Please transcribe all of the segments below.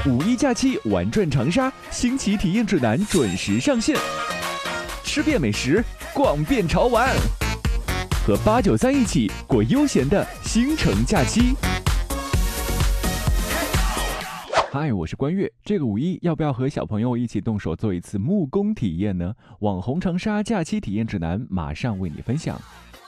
五一假期玩转长沙，新奇体验指南准时上线，吃遍美食，逛遍潮玩，和893一起过悠闲的新城假期。嗨，我是关悦。这个五一要不要和小朋友一起动手做一次木工体验呢？网红长沙假期体验指南马上为你分享。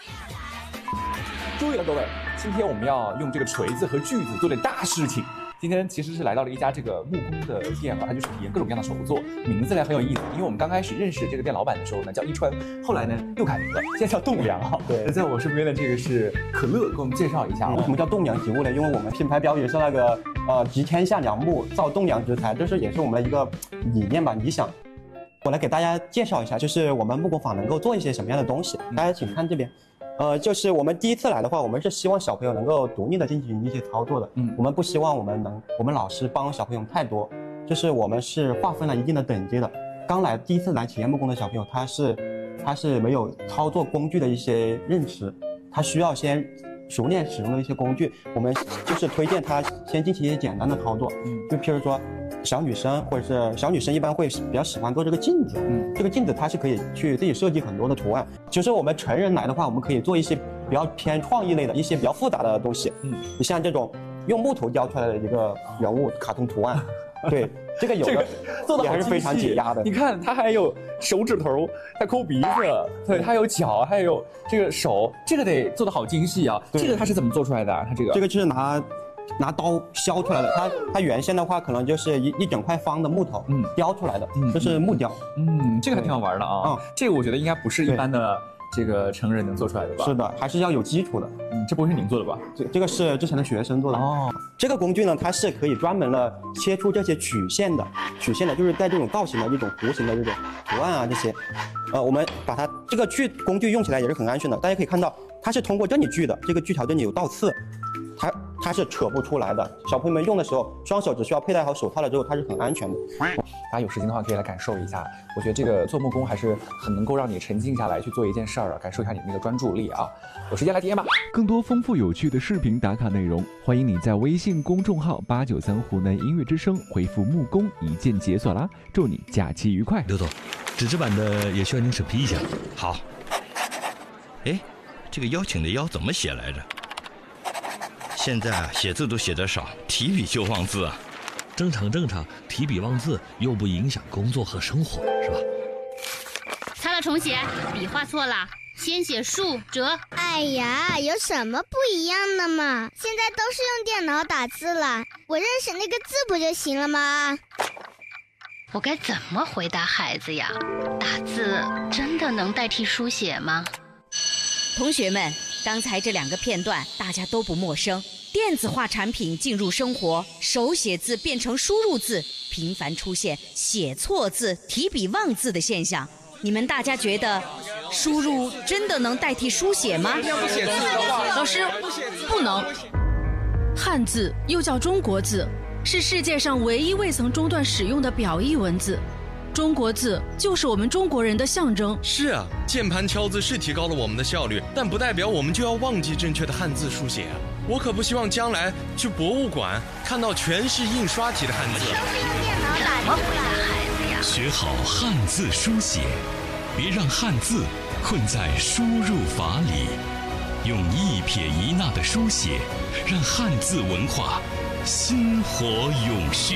注意了各位，今天我们要用这个锤子和锯子做点大事情。今天其实是来到了一家这个木工的店啊，它就是体验各种各样的手作，名字呢很有意思。因为我们刚开始认识这个店老板的时候呢，叫一川，后来呢又改名了，现在叫栋梁啊。对，在我身边的这个是可乐，给我们介绍一下。 为什么叫栋梁植物呢？因为我们品牌标语是那个集天下良木，造栋梁之材，这是也是我们的一个理念吧，理想。我来给大家介绍一下，就是我们木工坊能够做一些什么样的东西。大家请看这边。就是我们第一次来的话，我们是希望小朋友能够独立的进行一些操作的。我们不希望我们老师帮小朋友太多，就是我们是划分了一定的等级的。刚来第一次来体验木工的小朋友，他是没有操作工具的一些认识，他需要先熟练使用的一些工具。我们就是推荐他先进行一些简单的操作，就譬如说小女生或者是小女生一般会比较喜欢做这个镜子，这个镜子它是可以去自己设计很多的图案。就是我们成人来的话，我们可以做一些比较偏创意类的一些比较复杂的东西。你像这种用木头雕出来的一个人物卡通图案，对，这个有的做的也还是非常解压的。 你看，它还有手指头，还抠鼻子，对，还有脚，还有这个手，这个得做的好精细啊。这个它是怎么做出来的啊？它这个就是拿刀削出来的，它原先的话可能就是一整块方的木头，雕出来的，这是木雕。 这个还挺好玩的啊。这个我觉得应该不是一般的这个成人能做出来的吧？ 是的，还是要有基础的。 这不会是您做的吧？ 这个是之前的学生做的。这个工具呢，它是可以专门的切出这些曲线的，就是带这种造型的这种弧形的这种图案啊这些。我们把它这个工具用起来也是很安全的。大家可以看到，它是通过这里锯的，这个锯条这里有倒刺。它是扯不出来的。小朋友们用的时候，双手只需要佩戴好手套了之后，它是很安全的。 大家有时间的话可以来感受一下，我觉得这个做木工还是很能够让你沉静下来去做一件事儿啊，感受一下你那个专注力啊。有时间来体验吧。 更多丰富有趣的视频打卡内容，欢迎你在微信公众号893湖南音乐之声回复木工一键解锁啦！祝你假期愉快。 刘总，纸质版的也需要您审批一下。好。哎，这个邀请的邀怎么写来着？现在写字都写得少，提笔就忘字啊。 正常，提笔忘字又不影响工作和生活，是吧？ 擦了重写，笔画错了，先写竖折。 哎呀，有什么不一样的嘛？现在都是用电脑打字了，我认识那个字不就行了吗？ 我该怎么回答孩子呀？打字真的能代替书写吗？ 同学们，刚才这2个片段大家都不陌生。电子化产品进入生活，手写字变成输入字，频繁出现写错字、提笔忘字的现象。你们大家觉得输入真的能代替书写吗？ 老师，不能。汉字又叫中国字，是世界上唯一未曾中断使用的表意文字。中国字就是我们中国人的象征。 是啊，键盘敲字是提高了我们的效率，但不代表我们就要忘记正确的汉字书写啊！我可不希望将来去博物馆看到全是印刷体的汉字。 怎么回答孩子呀？ 学好汉字书写，别让汉字困在输入法里，用一撇一捺的书写，让汉字文化薪火永续。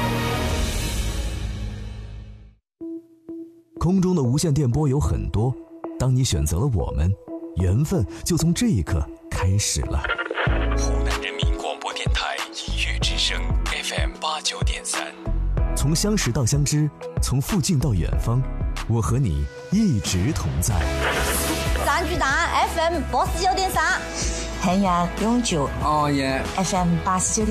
空中的无线电波有很多，当你选择了我们，缘分就从这一刻开始了。 湖南人民广播电台音乐之声 FM89.3， 从相识到相知，从附近到远方，我和你一直同在。 三巨蛋 FM89.3，汉阳永久， 哦耶 FM89.3。